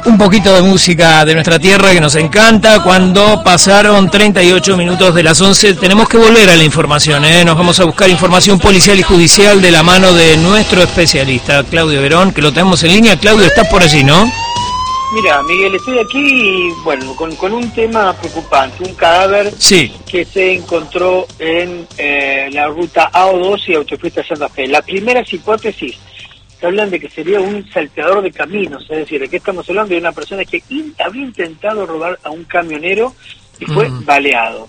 Un poquito de música de nuestra tierra que nos encanta. Cuando pasaron 38 minutos de las 11, tenemos que volver a la información, ¿eh? Nos vamos a buscar información policial y judicial de la mano de nuestro especialista, Claudio Verón, que lo tenemos en línea. Claudio, estás por allí, ¿no? Mira, Miguel, estoy aquí, bueno, con un tema preocupante, un cadáver que se encontró en la ruta AO2 y autopista Santa Fe. Las primeras hipótesis hablan de que sería un salteador de caminos, es decir, aquí estamos hablando de una persona que había intentado robar a un camionero y fue baleado.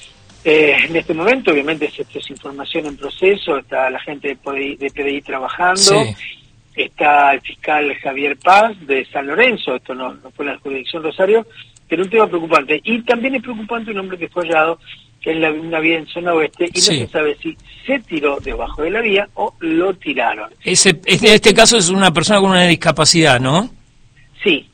En este momento, obviamente, esto es información en proceso, está la gente de PDI trabajando, está el fiscal Javier Paz de San Lorenzo, esto no fue la jurisdicción Rosario, pero un tema preocupante. Y también es preocupante un hombre que fue hallado en una vía en zona oeste y no se sabe si se tiró debajo de la vía o lo tiraron. En este caso es una persona con una discapacidad, ¿no? Sí.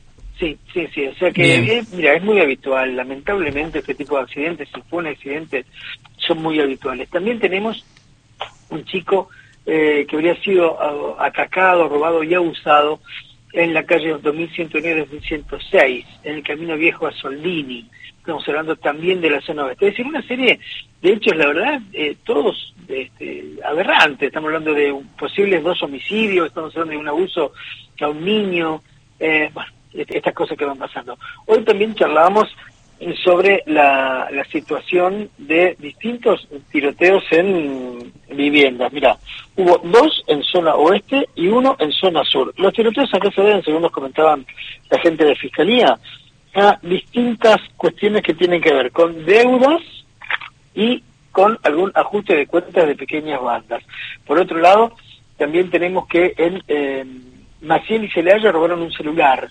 O sea que, mira, es muy habitual. Lamentablemente este tipo de accidentes, si fue un accidente, son muy habituales. También tenemos un chico que habría sido atacado, robado y abusado en la calle 2109-2106, en el camino viejo a Soldini. Estamos hablando también de la zona oeste. Es decir, una serie de hechos, la verdad, todos aberrantes. Estamos hablando de posibles 2 homicidios, estamos hablando de un abuso a un niño, estas cosas que van pasando. Hoy también charlábamos sobre la situación de distintos tiroteos en viviendas. Mirá, hubo 2 en zona oeste y 1 en zona sur. Los tiroteos acá se deben, según nos comentaban la gente de Fiscalía, a distintas cuestiones que tienen que ver con deudas y con algún ajuste de cuentas de pequeñas bandas. Por otro lado, también tenemos que en Maciel y Celaya robaron un celular,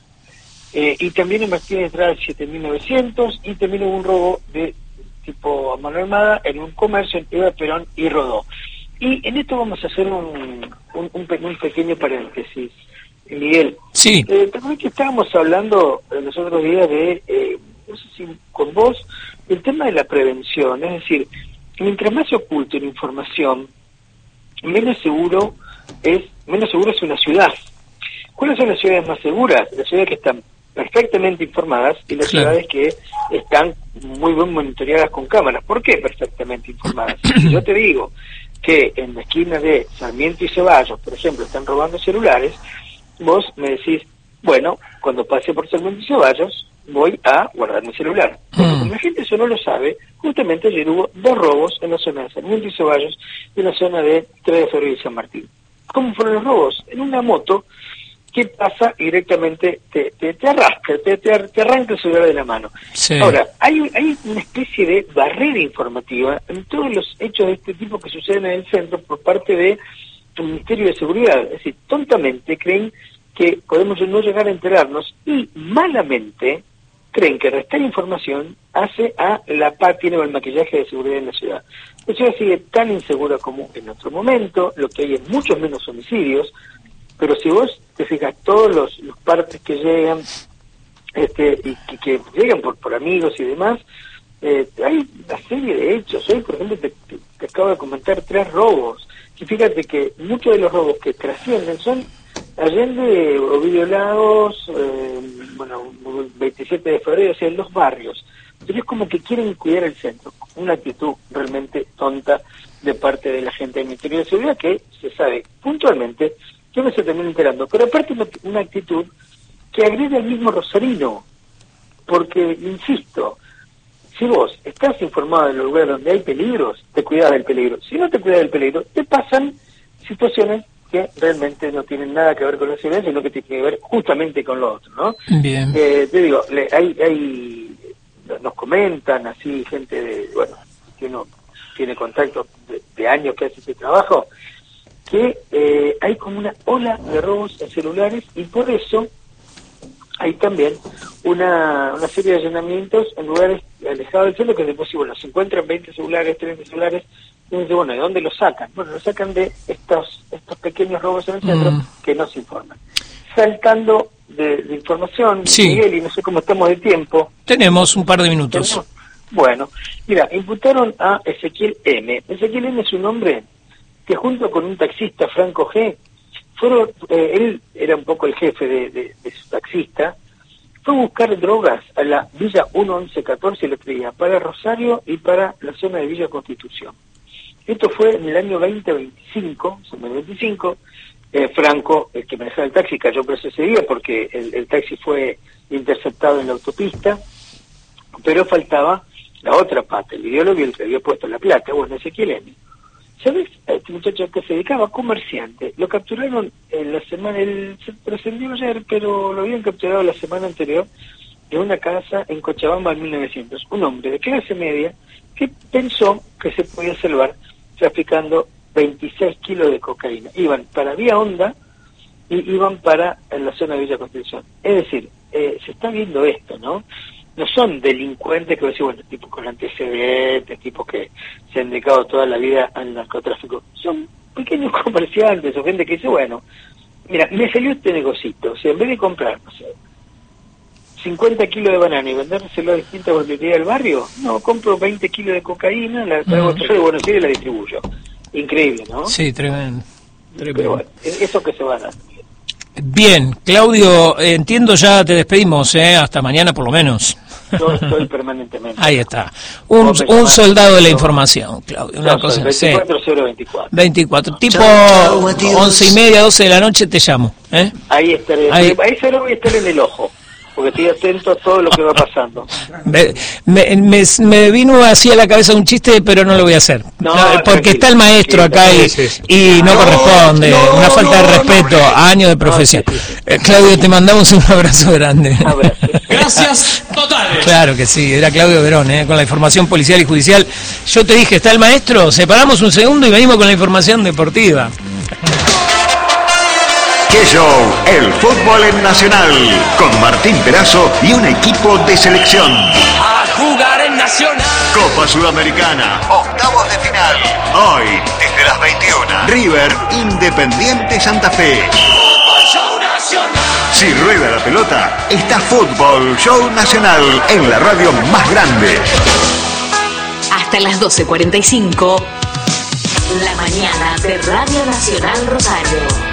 y también en Martínez de Estrada 7.900, y también hubo un robo de tipo a mano armada en un comercio en Eva Perón y Rodó. Y en esto vamos a hacer un pequeño paréntesis, Miguel. Sí. También que estábamos hablando los otros días de, no sé si con vos, el tema de la prevención. Es decir, mientras más se oculte la información, menos seguro es una ciudad. ¿Cuáles son las ciudades más seguras? Las ciudades que están perfectamente informadas y las ciudades que están muy bien monitoreadas con cámaras. ¿Por qué perfectamente informadas? Si yo te digo que en la esquina de Sarmiento y Ceballos, por ejemplo, están robando celulares, vos me decís, bueno, cuando pase por Sarmiento y Ceballos, voy a guardar mi celular. Porque como la gente eso no lo sabe, justamente ayer hubo 2 robos en la zona de Sarmiento y Ceballos y en la zona de 3 de Febrero y San Martín. ¿Cómo fueron los robos? En una moto que pasa y directamente te arrastra, te arranca el celular de la mano. Ahora, hay una especie de barrera informativa en todos los hechos de este tipo que suceden en el centro por parte del Ministerio de Seguridad. Es decir, tontamente creen que podemos no llegar a enterarnos y malamente creen que restar información hace a la pátina o el maquillaje de seguridad en la ciudad. La ciudad sigue tan insegura como en otro momento, lo que hay es muchos menos homicidios, pero si vos te fijas, todos los partes que llegan, y que llegan por amigos y demás, hay una serie de hechos. Hoy, por ejemplo, te acabo de comentar 3 robos. Y fíjate que muchos de los robos que trascienden son Allende, Ovidio Lagos, 27 de febrero, o sea, en los barrios. Pero es como que quieren cuidar el centro. Una actitud realmente tonta de parte de la gente del Ministerio de Seguridad que se sabe puntualmente. Yo me estoy también enterando, pero aparte una actitud que agrede al mismo rosarino, porque, insisto, si vos estás informado del lugar donde hay peligros, te cuidas del peligro. Si no te cuidas del peligro, te pasan situaciones que realmente no tienen nada que ver con la seguridad, sino que tienen que ver justamente con lo otro, ¿no? Bien. Te digo, nos comentan así gente que uno tiene contacto de años que hace este trabajo, que hay como una ola de robos en celulares y por eso hay también una serie de allanamientos en lugares alejados del centro que después, se encuentran 20 celulares, 30 celulares, y uno dice, bueno, ¿de dónde los sacan? Bueno, los sacan de estos pequeños robos en el centro que no se informan. Saltando de información, Miguel, y no sé cómo estamos de tiempo. Tenemos un par de minutos. Bueno, mira, imputaron a Ezequiel M. Ezequiel M es un hombre que junto con un taxista, Franco G., él era un poco el jefe de su taxista, fue a buscar drogas a la Villa 1114 el otro día, para Rosario y para la zona de Villa Constitución. Esto fue en el año 2025, Franco, el que manejaba el taxi, cayó preso ese día porque el taxi fue interceptado en la autopista, pero faltaba la otra pata, el ideólogo y el que había puesto la plata, bueno, Ezequiel M. ¿Sabes? Este muchacho que se dedicaba, comerciante, lo capturaron en la semana, se trascendió ayer, pero lo habían capturado la semana anterior en una casa en Cochabamba en 1900. Un hombre de clase media que pensó que se podía salvar traficando 26 kilos de cocaína. Iban para Vía Honda y iban para la zona de Villa Constitución. Es decir, se está viendo esto, ¿no? No son delincuentes que decir, bueno, tipos con antecedentes, tipos que se han dedicado toda la vida al narcotráfico. Son pequeños comerciantes o gente que dice, bueno, mira, me salió este negocito. O sea, en vez de comprar, no sé, 50 kilos de banana y vendérselo a distintas boleterías del barrio, no, compro 20 kilos de cocaína, la traigo de Buenos Aires y la distribuyo. Increíble, ¿no? Sí, tremendo. Pero bueno, eso que se va a dar. Bien, Claudio, entiendo, ya te despedimos, hasta mañana por lo menos. Yo estoy permanentemente. Ahí está. Un soldado de la información, Claudio. Una cosa, 24-024. 24. Tipo 11:30, 12 de la noche te llamo. Ahí estaré. Ahí solo voy a estar en el ojo, porque estoy atento a todo lo que va pasando. Me vino así a la cabeza un chiste, pero no lo voy a hacer. No, porque está el maestro acá y no corresponde. Una falta de respeto a años de profesión. Claudio, te mandamos un abrazo grande. Gracias totales. Claro que sí, era Claudio Verón, con la información policial y judicial. Yo te dije, está el maestro, separamos un segundo y venimos con la información deportiva. ¡Qué show! El fútbol en Nacional, con Martín Perazo y un equipo de selección. A jugar en Nacional. Copa Sudamericana, octavos de final. Hoy, desde las 21. River, Independiente Santa Fe. Fútbol Show Nacional. Si rueda la pelota, está Fútbol Show Nacional en la radio más grande. Hasta las 12:45, la mañana de Radio Nacional Rosario.